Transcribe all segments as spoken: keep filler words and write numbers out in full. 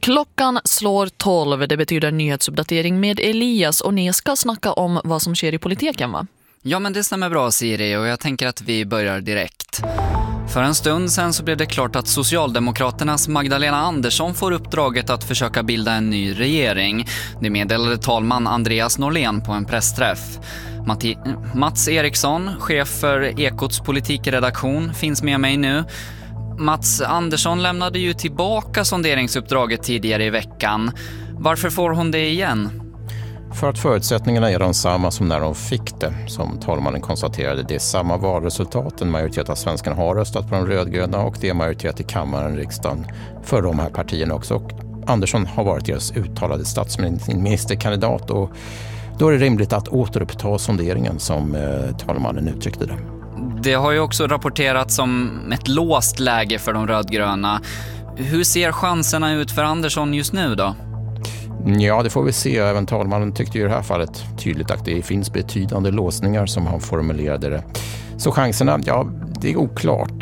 Klockan slår tolv, det betyder nyhetsuppdatering med Elias och ni ska snacka om vad som sker i politiken, va? Ja, men det stämmer bra, Siri, och jag tänker att vi börjar direkt. För en stund sen så blev det klart att Socialdemokraternas Magdalena Andersson får uppdraget att försöka bilda en ny regering. Det meddelade talman Andreas Norlén på en pressträff. Matti- Mats Eriksson, chef för Ekots politikredaktion, finns med mig nu. Mats Andersson lämnade ju tillbaka sonderingsuppdraget tidigare i veckan. Varför får hon det igen? För att förutsättningarna är de samma som när de fick det. Som talmannen konstaterade, det är samma valresultat. En majoritet av svenskarna har röstat på de rödgröna och det är majoritet i kammaren, riksdagen, för de här partierna också. Och Andersson har varit deras uttalade statsministerkandidat och då är det rimligt att återuppta sonderingen som eh, talmannen uttryckte det. Det har ju också rapporterats om ett låst läge för de rödgröna. Hur ser chanserna ut för Andersson just nu då? Ja, det får vi se. Även talmannen tyckte i det här fallet tydligt att det finns betydande låsningar som han formulerade det. Så chanserna, ja, det är oklart.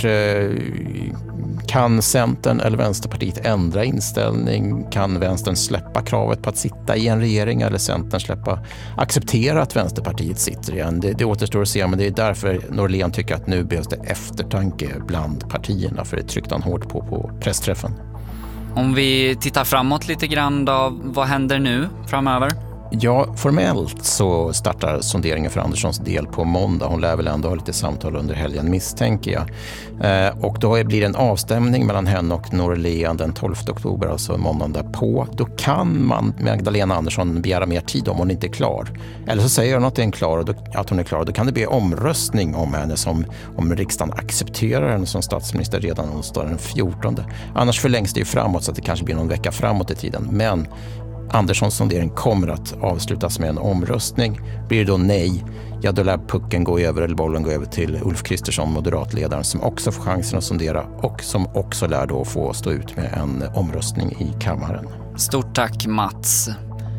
Kan Centern eller Vänsterpartiet ändra inställning? Kan Vänstern släppa kravet på att sitta i en regering eller Centern släppa acceptera att Vänsterpartiet sitter igen? Det, det återstår att se, men det är därför Norlén tycker att nu behövs det eftertanke bland partierna, för det tryckte han hårt på på pressträffen. Om vi tittar framåt lite grann då, vad händer nu framöver? Ja, formellt så startar sonderingen för Anderssons del på måndag. Hon lär väl ändå ha lite samtal under helgen, misstänker jag. Eh, och då blir det en avstämning mellan henne och Norlén den tolfte oktober, alltså måndagen därpå. Då kan man med Magdalena Andersson begära mer tid om hon inte är klar. Eller så säger hon att, det är klar och då, att hon är klar. Då kan det bli omröstning om henne, som, om riksdagen accepterar henne som statsminister redan onsdag den fjortonde. Annars förlängs det ju framåt så att det kanske blir någon vecka framåt i tiden. Men Anderssons sondering kommer att avslutas med en omröstning. Blir det då nej, ja då lär pucken gå över eller bollen gå över till Ulf Kristersson, moderatledaren, som också får chansen att sondera och som också lär då få stå ut med en omröstning i kammaren. Stort tack, Mats.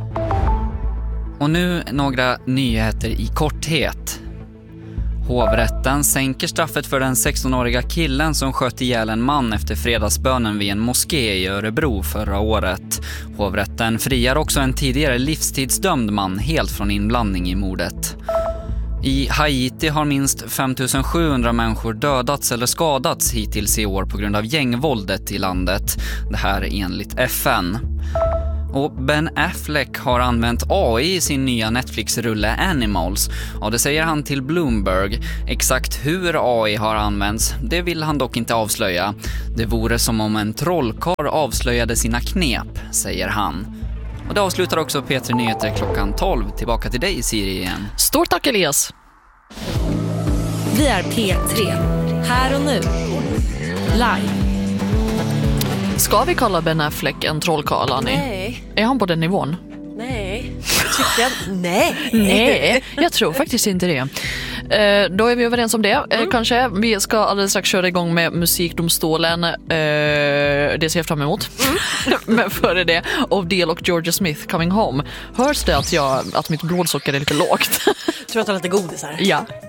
Och nu några nyheter i korthet. Hovrätten sänker straffet för den sextonåriga killen som sköt ihjäl en man efter fredagsbönen vid en moské i Örebro förra året. Hovrätten friar också en tidigare livstidsdömd man helt från inblandning i mordet. I Haiti har minst fem tusen sjuhundra människor dödats eller skadats hittills i år på grund av gängvåldet i landet. Det här enligt F N. Och Ben Affleck har använt A I i sin nya Netflix-rulle Animals. Och det säger han till Bloomberg. Exakt hur A I har använts, det vill han dock inte avslöja. Det vore som om en trollkarl avslöjade sina knep, säger han. Och det avslutar också P tre Nyheter klockan tolv. Tillbaka till dig, Siri, igen. Stort tack, Elias. Vi är P tre. Här och nu. Live. Ska vi kalla Ben Affleck en trollkarl, Annie? Nej. Är han på den nivån? Nej. Tycker jag... Nej. Nej, jag tror faktiskt inte det. Eh, då är vi överens om det. Eh, Mm. Kanske. Vi ska alldeles strax köra igång med Musikdomstolen. Eh, det ser jag fram emot. Mm. Men före det, Odell och Georgia Smith Coming Home. Hörs det att, jag, att mitt blodsocker är lite lågt? Tror att du har lite godis här? Ja.